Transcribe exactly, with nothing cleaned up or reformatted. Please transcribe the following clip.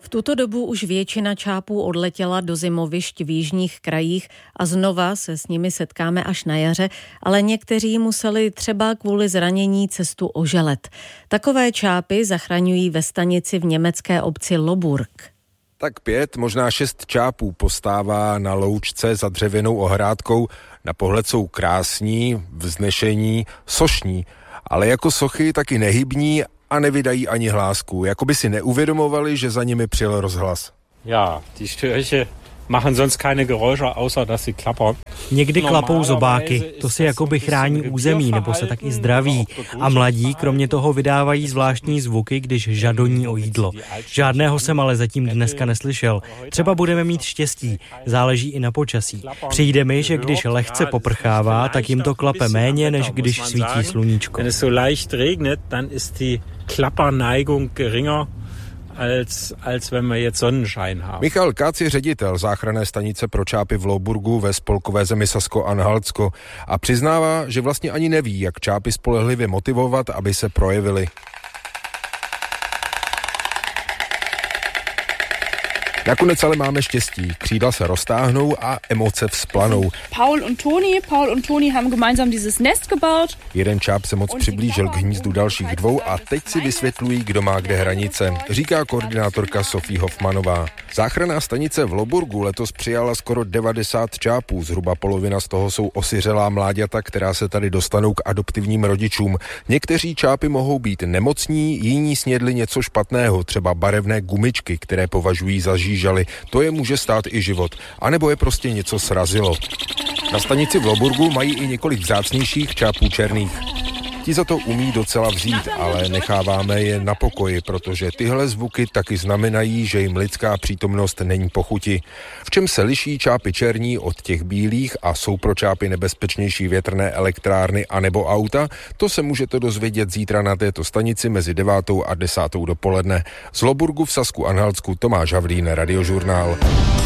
V tuto dobu už většina čápů odletěla do zimovišť v jižních krajích a znova se s nimi setkáme až na jaře, ale někteří museli třeba kvůli zranění cestu oželet. Takové čápy zachraňují ve stanici v německé obci Loburg. Tak pět, možná šest čápů postává na loučce za dřevěnou ohrádkou. Na pohled jsou krásní, vznešení, sošní, ale jako sochy taky nehybní a nevydají ani hlásku, jako by si neuvědomovali, že za nimi přijel rozhlas. Ja, die Störche machen sonst keine Geräusche, außer dass sie klappern. Někdy klapou zobáky, to si jakoby chrání území, nebo se tak i zdraví. A mladí kromě toho vydávají zvláštní zvuky, když žadoní o jídlo. Žádného jsem ale zatím dneska neslyšel. Třeba budeme mít štěstí, záleží i na počasí. Přijde mi, že když lehce poprchává, tak jim to klape méně, než když svítí sluníčko. Wenn es so leicht regnet, dann ist die Klapperneigung geringer. Als, als wenn wir jetzt Sonnenschein haben. Michal Kác je ředitel záchranné stanice pro čápy v Louburgu ve spolkové zemi Sasko-Anhaltsko a přiznává, že vlastně ani neví, jak čápy spolehlivě motivovat, aby se projevily. Nakonec ale máme štěstí. Křídla se roztáhnou a emoce vzplanou. Paul und Toni, Paul und Toni haben gemeinsam dieses Nest gebaut. Jeden čáp se moc přiblížil k hnízdu dalších dvou a teď si vysvětlují, kdo má kde hranice, říká koordinátorka Sofie Hofmanová. Záchranná stanice v Loburgu letos přijala skoro devadesát čápů, zhruba polovina z toho jsou osiřelá mláďata, která se tady dostanou k adoptivním rodičům. Někteří čápy mohou být nemocní, jiní snědli něco špatného, třeba barevné gumičky, které považují za žížaly. To je může stát i život. A nebo je prostě něco srazilo. Na stanici v Loburgu mají i několik vzácnějších čápů černých. Ti za to umí docela vřít, ale necháváme je na pokoji, protože tyhle zvuky taky znamenají, že jim lidská přítomnost není po chuti. V čem se liší čápy černí od těch bílých a jsou pro čápy nebezpečnější větrné elektrárny anebo auta, to se můžete dozvědět zítra na této stanici mezi devátou a desátou dopoledne. Z Loburgu v Sasku-Anhaltsku Tomáš Havlín, Radiožurnál.